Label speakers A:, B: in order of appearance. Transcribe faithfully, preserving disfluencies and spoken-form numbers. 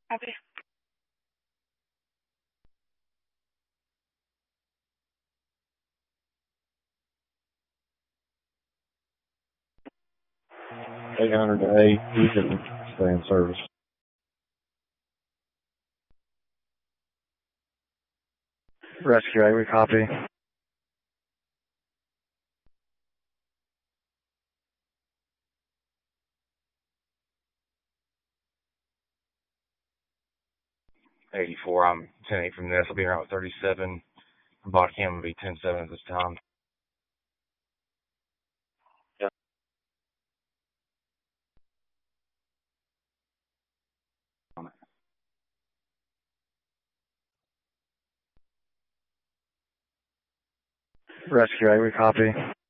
A: Copy.
B: eight hundred to eight, you can stay in service.
C: Rescue eight, we copy.
D: eighty-four, I'm ten eight from this. I'll be around with thirty-seven. Body cam will be ten seven at this time.
C: Yeah. Rescue eight, we copy.